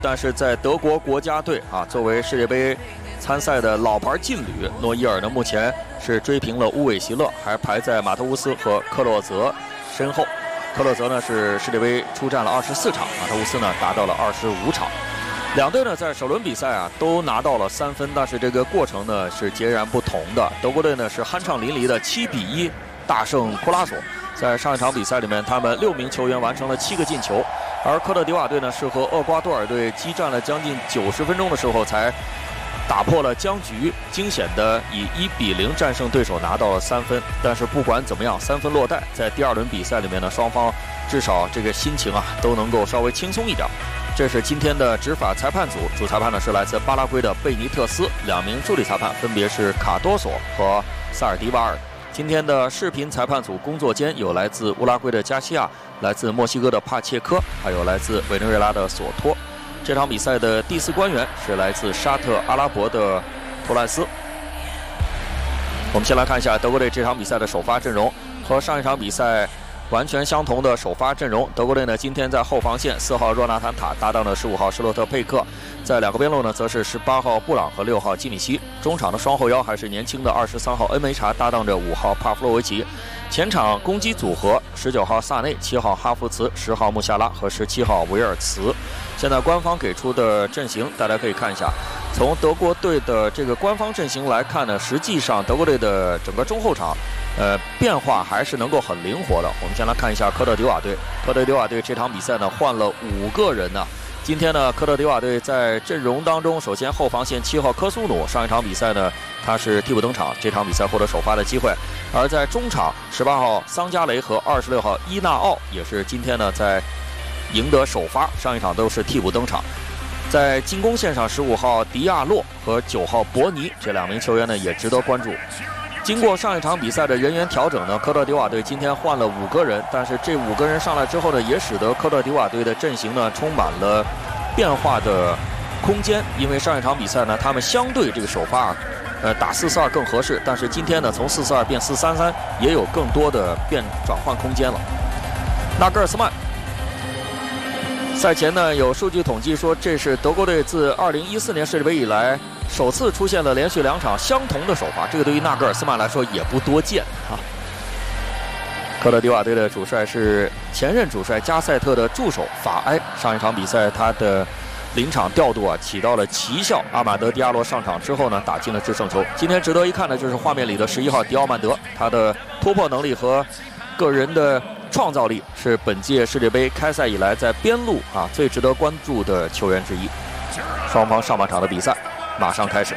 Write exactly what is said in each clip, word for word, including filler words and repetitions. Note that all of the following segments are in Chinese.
但是在德国国家队啊，作为世界杯参赛的老牌劲旅，诺伊尔呢目前是追平了乌韦席勒，还排在马特乌斯和克洛泽身后。克洛泽呢是世界杯出战了二十四场，马特乌斯呢达到了二十五场。两队呢在首轮比赛啊都拿到了三分，但是这个过程呢是截然不同的。德国队呢是酣畅淋漓的七比一大胜库拉索。在上一场比赛里面，他们六名球员完成了七个进球，而科特迪瓦队呢是和厄瓜多尔队激战了将近九十分钟的时候才打破了僵局，惊险的以一比零战胜对手，拿到了三分。但是不管怎么样，三分落袋，在第二轮比赛里面呢，双方至少这个心情啊都能够稍微轻松一点。这是今天的执法裁判组，主裁判呢是来自巴拉圭的贝尼特斯，两名助理裁判分别是卡多索和萨尔迪瓦尔。今天的视频裁判组工作间有来自乌拉圭的加西亚，来自墨西哥的帕切科，还有来自委内瑞拉的索托。这场比赛的第四官员是来自沙特阿拉伯的托兰斯。我们先来看一下德国队这场比赛的首发阵容，和上一场比赛完全相同的首发阵容。德国队呢今天在后防线四号若纳坦塔搭档的十五号施洛特佩克，在两个边路呢则是十八号布朗和六号基米希。中场的双后腰还是年轻的二十三号恩梅查搭档着五号帕夫洛维奇。前场攻击组合十九号萨内、七号哈弗茨、十号穆夏拉和十七号维尔茨。现在官方给出的阵型大家可以看一下，从德国队的这个官方阵型来看呢，实际上德国队的整个中后场呃变化还是能够很灵活的。我们先来看一下科特迪瓦队，科特迪瓦队这场比赛呢换了五个人呢。今天呢，科特迪瓦队在阵容当中，首先后防线七号科苏努，上一场比赛呢他是替补登场，这场比赛获得首发的机会。而在中场十八号桑加雷和二十六号伊纳奥也是今天呢在赢得首发，上一场都是替补登场。在进攻线上十五号迪亚洛和九号博尼这两名球员呢也值得关注。经过上一场比赛的人员调整呢，科特迪瓦队今天换了五个人，但是这五个人上来之后呢，也使得科特迪瓦队的阵型呢充满了变化的空间。因为上一场比赛呢，他们相对这个首发，呃，打四四二更合适，但是今天呢，从四四二变四三三，也有更多的变转换空间了。纳格尔斯曼赛前呢有数据统计说，这是德国队自二零一四年世界杯以来首次出现了连续两场相同的首发，这个对于纳格尔斯曼来说也不多见啊。科特迪瓦队的主帅是前任主帅加塞特的助手法埃，上一场比赛他的临场调度啊起到了奇效，阿马德·迪亚罗上场之后呢打进了制胜球。今天值得一看的就是画面里的十一号迪奥曼德，他的突破能力和个人的创造力是本届世界杯开赛以来在边路啊最值得关注的球员之一。双方上半场的比赛马上开始。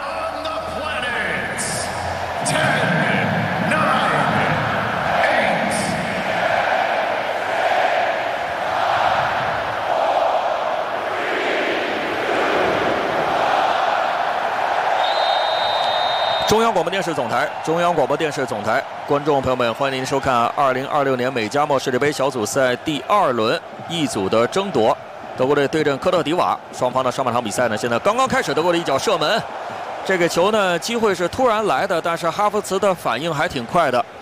中央广播电视总台，中央广播电视总台，观众朋友们，欢迎您收看二零二六年美加墨世界杯小组赛第二轮一组的争夺。德国队对阵科特迪瓦，双方的上半场比赛呢，现在刚刚开始。德国的一脚射门，这个球呢，机会是突然来的，但是哈弗茨的反应还挺快的。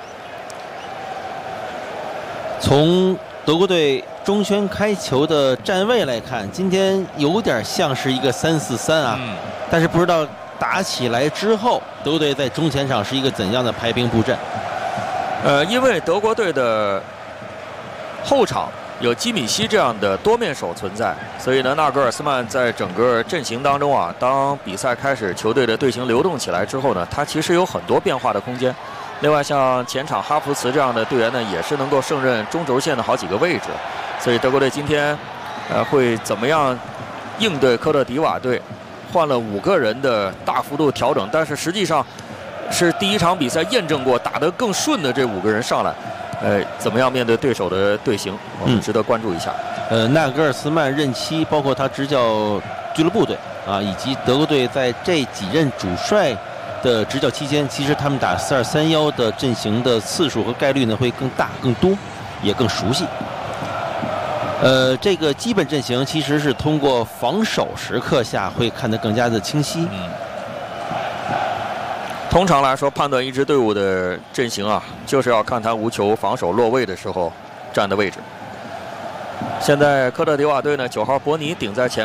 从德国队中圈开球的站位来看，今天有点像是一个三四三啊，嗯、但是不知道打起来之后，德国队在中前场是一个怎样的排兵布阵？ 呃，因为德国队的后场有基米希这样的多面手存在，所以呢，纳格尔斯曼在整个阵型当中啊，当比赛开始，球队的队形流动起来之后呢，他其实有很多变化的空间。另外，像前场哈弗茨这样的队员呢，也是能够胜任中轴线的好几个位置。所以德国队今天，呃，会怎么样应对科特迪瓦队？换了五个人的大幅度调整，但是实际上是第一场比赛验证过打得更顺的这五个人上来。呃，怎么样面对对手的队形，我们值得关注一下。 嗯、呃，纳格尔斯曼任期，包括他执教俱乐部队啊，以及德国队在这几任主帅的执教期间，其实他们打四二三一的阵型的次数和概率呢会更大、更多，也更熟悉。呃，这个基本阵型其实是通过防守时刻下会看得更加的清晰。 嗯。通常来说，判断一支队伍的阵型啊，就是要看他无球防守落位的时候站的位置。 现在科特迪瓦队呢，九号伯尼顶在前